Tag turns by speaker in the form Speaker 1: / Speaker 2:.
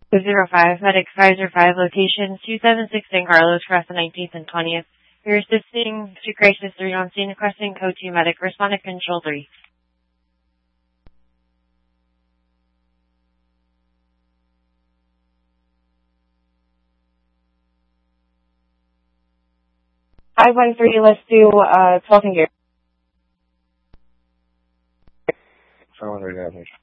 Speaker 1: 205, Medic 505, location 276 San Carlos, across the 19th and 20th. You're assisting to Crisis 3 on scene, requesting code 2 Medic. Respond to Control 3.
Speaker 2: I-13, let's do 12 and gear.
Speaker 3: 513 damage.